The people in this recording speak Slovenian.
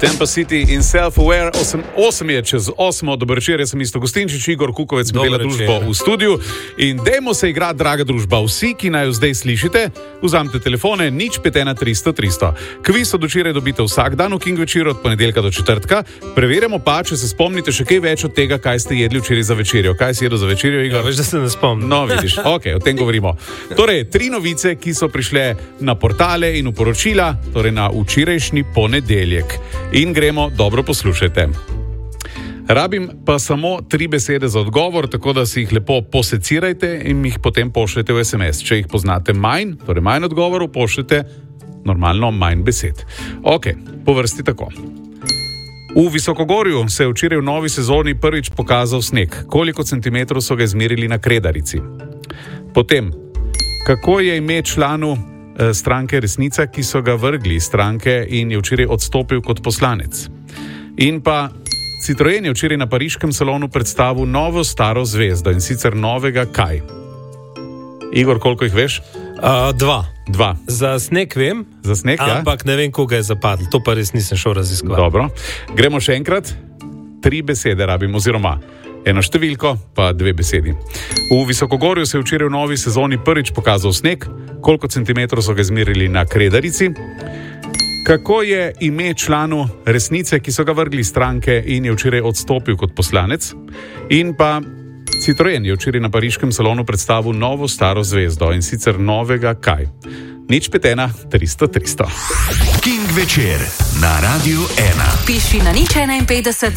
Tempa City in Self-Aware, 8 je čez 8, dober večer, jaz sem Isto Gustinčič, Igor Kukovec, Bela družba v studiu in dajmo se igrati, draga družba, vsi, ki naj jo zdaj slišite, vzamite telefone, 051 300 300. Kviz od včeraj dobite vsak dan v King večeru od ponedeljka do četrtka, preverjamo pa, če se spomnite še kaj več od tega, kaj ste jedli včeraj za večerjo. Kaj si jedel za večerjo, Igor? Ja, veš, da se ne spomnim. No, vidiš, ok, o tem govorimo. Torej, 3 novice, ki so prišle na portale in v poročila, torej na včerajšnji ponedeljek. In gremo, dobro poslušajte. Rabim pa samo 3 besede za odgovor, tako da si jih lepo posecirajte in jih potem pošljete v SMS. Če jih poznate manj, torej manj odgovorov, pošljete normalno manj besed. Ok, po vrsti tako. V Visokogorju se je včeraj v novi sezoni prvič pokazal sneg. Koliko centimetrov so ga izmerili na Kredarici? Potem, kako je ime članu stranke Resnica, ki so ga vrgli iz stranke in je včeraj odstopil kot poslanec? In pa Citroen je včeraj na pariškem salonu predstavil novo staro zvezdo in sicer novega kaj? Igor, koliko jih veš? 2. Za sneg vem, Za sneg, ampak ne vem, koga je zapadlo. To pa res nisem šel raziskovati. Dobro. Gremo še enkrat. 3 besede rabim, oziroma eno številko, pa 2 besedi. V Visokogorju se je včeraj v novi sezoni prvič pokazal sneg. Koliko centimetrov so ga izmerili na Kredarici? Kako je ime članu Resnice, ki so ga vrgli iz stranke in je včeraj odstopil kot poslanec? In pa Citroen je včeraj na pariškem salonu predstavil novo staro zvezdo in sicer novega kaj? 051 300 300. King večer na Radiu 1. Piši na 051